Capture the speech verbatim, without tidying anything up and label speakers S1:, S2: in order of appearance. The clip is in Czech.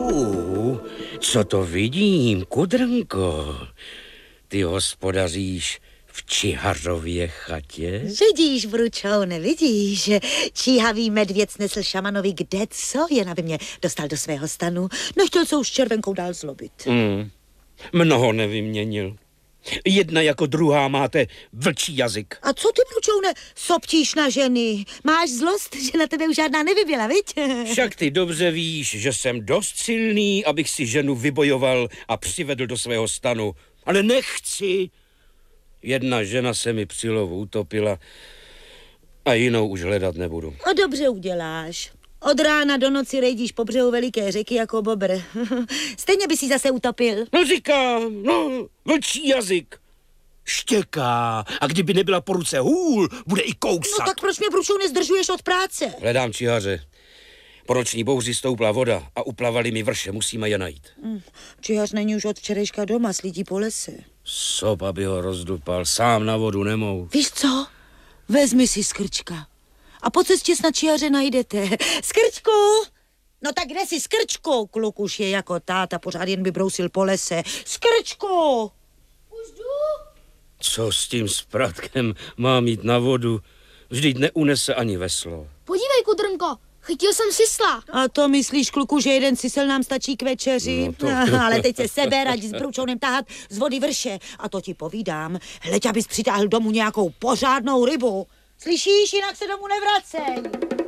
S1: Uh, co to vidím, Kudrnko? Ty hospodaříš v Čihařově chatě?
S2: Vidíš, Vručoune, vidíš. Číhavý medvěd snesl šamanovi kde co, jen aby mě dostal do svého stanu. Nechtěl se už s červenkou dál zlobit.
S1: Mm, mnoho nevyměnil. Jedna jako druhá máte vlčí jazyk.
S2: A co ty, Vručoune, soptíš na ženy? Máš zlost, že na tebe už žádná nevybyla, viď?
S1: Však ty dobře víš, že jsem dost silný, abych si ženu vybojoval a přivedl do svého stanu. Ale nechci. Jedna žena se mi při lovu utopila a jinou už hledat nebudu.
S2: A dobře uděláš. Od rána do noci rejdíš po břehu veliké řeky jako bobr. Stejně by si zase utopil.
S1: No říkám, no, vlčí jazyk. Štěká a kdyby nebyla po ruce hůl, bude i kousat.
S2: No tak proč mě, Vručou, nezdržuješ od práce?
S1: Hledám čihaře. Po noční bouři stoupla voda a uplavali mi vrše, musíme je najít.
S2: Hmm, čihař není už od včerejška doma, slídí po lese.
S1: Sop, aby ho rozdupal, sám na vodu nemou.
S2: Víš co? Vezmi si Skrčka. A po cestě snad čihaře najdete. Skrčku! No tak kde si, Skrčku? Kluk už je jako táta, pořád jen by brousil po lese. Skrčku!
S3: Už jdu?
S1: Co s tím spratkem mám jít na vodu? Vždyť neunese ani veslo.
S3: Podívej, Kudrnko, chytil jsem sisla.
S2: A to myslíš, kluku, že jeden sisel nám stačí k večeři?
S1: No to...
S2: Ale teď se seber, ať s Vručounem tahat z vody vrše. A to ti povídám. Hleď, abys přitáhl domů nějakou pořádnou rybu. Slyšíš, jinak se domů nevracej.